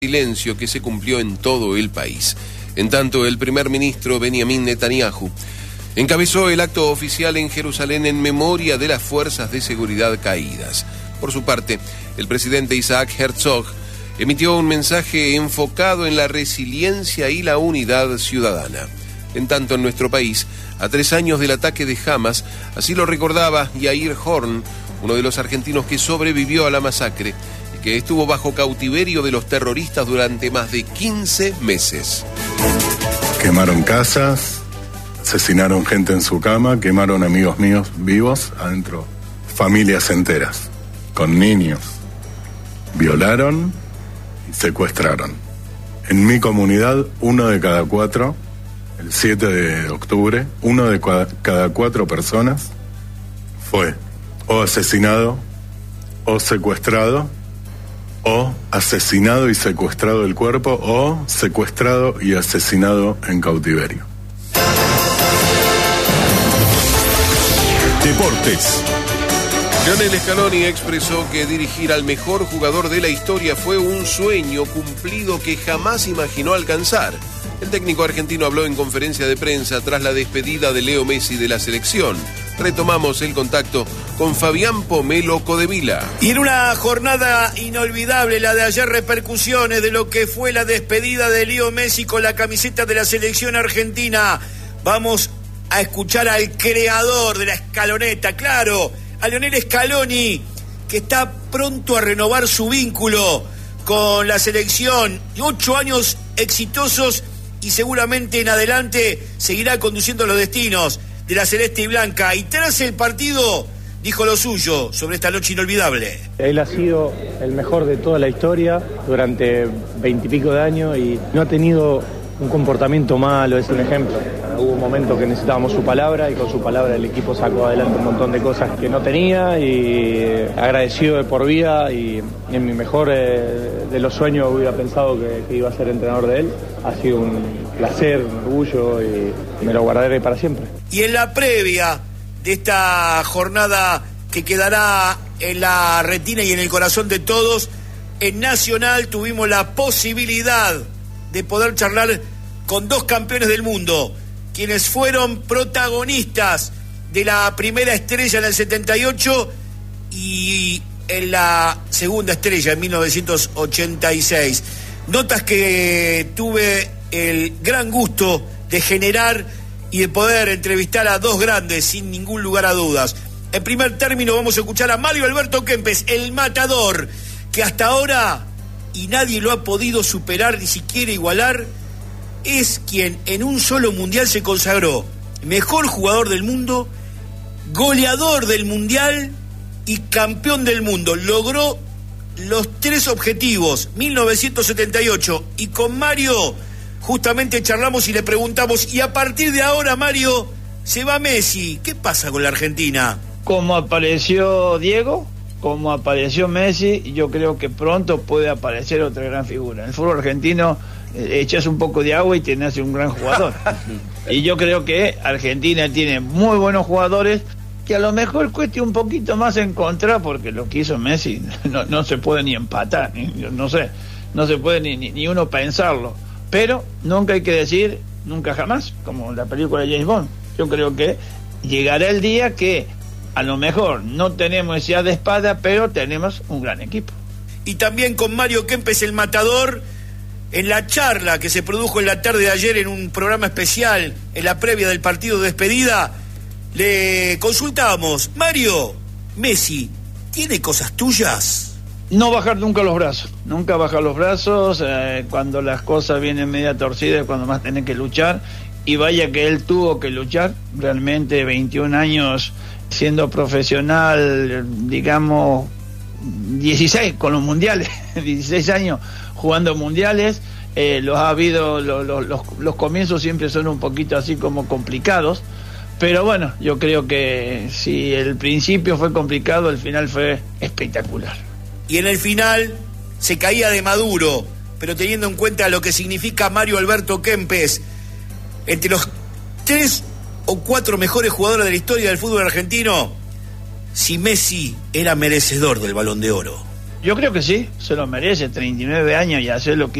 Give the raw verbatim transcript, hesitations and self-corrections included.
silencio que se cumplió en todo el país. En tanto, el primer ministro Benjamin Netanyahu encabezó el acto oficial en Jerusalén en memoria de las fuerzas de seguridad caídas. Por su parte, el presidente Isaac Herzog emitió un mensaje enfocado en la resiliencia y la unidad ciudadana. En tanto, en nuestro país, a tres años del ataque de Hamas, así lo recordaba Yair Horn, uno de los argentinos que sobrevivió a la masacre y que estuvo bajo cautiverio de los terroristas durante más de quince meses. Quemaron casas, asesinaron gente en su cama, quemaron amigos míos vivos adentro, familias enteras, con niños. Violaron y secuestraron. En mi comunidad, uno de cada cuatro, el siete de octubre, uno de cada cuatro personas fue o asesinado, o secuestrado, o asesinado y secuestrado el cuerpo, o secuestrado y asesinado en cautiverio. Deportes. Lionel Scaloni expresó que dirigir al mejor jugador de la historia fue un sueño cumplido que jamás imaginó alcanzar. El técnico argentino habló en conferencia de prensa tras la despedida de Leo Messi de la selección. Retomamos el contacto con Fabián Pomelo Codevila. Y en una jornada inolvidable, la de ayer, repercusiones de lo que fue la despedida de Leo Messi con la camiseta de la selección argentina. Vamos a escuchar al creador de la escaloneta, claro, a Lionel Scaloni, que está pronto a renovar su vínculo con la selección. Ocho años exitosos y seguramente en adelante seguirá conduciendo los destinos de la celeste y blanca. Y tras el partido dijo lo suyo sobre esta noche inolvidable. Él ha sido el mejor de toda la historia durante veintipico de años y no ha tenido un comportamiento malo, es un ejemplo. Hubo momentos que necesitábamos su palabra y con su palabra el equipo sacó adelante un montón de cosas que no tenía y agradecido de por vida, y en mi mejor eh, de los sueños hubiera pensado que, que iba a ser entrenador de él. Ha sido un placer, un orgullo y me lo guardaré para siempre. Y en la previa de esta jornada que quedará en la retina y en el corazón de todos, en Nacional tuvimos la posibilidad de poder charlar con dos campeones del mundo, quienes fueron protagonistas de la primera estrella en el setenta y ocho y en la segunda estrella en mil novecientos ochenta y seis. Notas que tuve el gran gusto de generar y de poder entrevistar a dos grandes sin ningún lugar a dudas. En primer término vamos a escuchar a Mario Alberto Kempes, el matador, que hasta ahora, y nadie lo ha podido superar ni siquiera igualar, es quien en un solo mundial se consagró mejor jugador del mundo, goleador del mundial y campeón del mundo. Logró los tres objetivos, mil novecientos setenta y ocho, y con Mario justamente charlamos y le preguntamos, y a partir de ahora, Mario, se va Messi, ¿qué pasa con la Argentina? Como apareció Diego, como apareció Messi, yo creo que pronto puede aparecer otra gran figura. En el fútbol argentino eh, echas un poco de agua y tenés un gran jugador. Y yo creo que Argentina tiene muy buenos jugadores que a lo mejor cueste un poquito más encontrar, porque lo que hizo Messi no, no se puede ni empatar, ni, no sé, no se puede ni, ni, ni uno pensarlo. Pero nunca hay que decir nunca jamás, como la película de James Bond. Yo creo que llegará el día que a lo mejor no tenemos esa de espada, pero tenemos un gran equipo. Y también con Mario Kempes, el matador, en la charla que se produjo en la tarde de ayer en un programa especial, en la previa del partido de despedida, le consultábamos: Mario, Messi, ¿tiene cosas tuyas? No bajar nunca los brazos, nunca bajar los brazos, eh, cuando las cosas vienen media torcidas, cuando más tenés que luchar, y vaya que él tuvo que luchar, realmente veintiún años siendo profesional, digamos, dieciséis con los mundiales, dieciséis años jugando mundiales, eh, los ha habido, lo, lo, los, los comienzos siempre son un poquito así como complicados, pero bueno, yo creo que si el principio fue complicado, el final fue espectacular. Y en el final se caía de maduro, pero teniendo en cuenta lo que significa Mario Alberto Kempes, entre los tres o cuatro mejores jugadores de la historia del fútbol argentino, si Messi era merecedor del Balón de Oro. Yo creo que sí, se lo merece, treinta y nueve años y hacer lo que